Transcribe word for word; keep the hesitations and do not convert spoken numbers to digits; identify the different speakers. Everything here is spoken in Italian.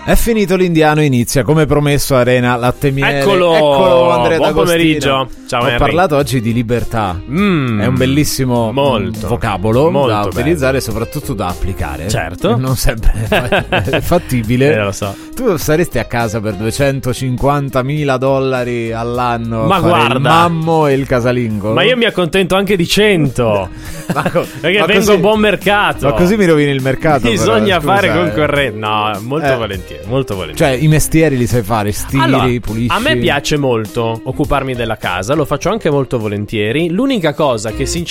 Speaker 1: È finito l'indiano, inizia come promesso Arena Latte Miele.
Speaker 2: Eccolo,
Speaker 1: Eccolo Andrea
Speaker 2: buon
Speaker 1: D'Agostino.
Speaker 2: pomeriggio. Ciao
Speaker 1: Ho
Speaker 2: Henry.
Speaker 1: parlato oggi di libertà.
Speaker 2: Mm,
Speaker 1: È un bellissimo
Speaker 2: molto,
Speaker 1: vocabolo
Speaker 2: molto
Speaker 1: da utilizzare
Speaker 2: bello.
Speaker 1: e soprattutto da applicare.
Speaker 2: Certo.
Speaker 1: Non sempre è fattibile.
Speaker 2: Eh, lo so.
Speaker 1: Tu saresti a casa per duecentocinquantamila dollari all'anno
Speaker 2: Ma
Speaker 1: a fare
Speaker 2: guarda,
Speaker 1: il mammo e il casalingo?
Speaker 2: Ma io mi accontento anche di cento.
Speaker 1: Ma co-
Speaker 2: Perché
Speaker 1: ma
Speaker 2: vengo
Speaker 1: così-
Speaker 2: buon mercato.
Speaker 1: Ma così mi rovini il mercato.
Speaker 2: Bisogna
Speaker 1: però,
Speaker 2: fare
Speaker 1: scusa, eh.
Speaker 2: concorrenza. No, molto
Speaker 1: Eh.
Speaker 2: volentieri, molto volentieri.
Speaker 1: Cioè, i mestieri li sai fare, stiri,
Speaker 2: Allora,
Speaker 1: pulisci.
Speaker 2: a me piace molto occuparmi della casa, lo faccio anche molto volentieri. L'unica cosa che sinceramente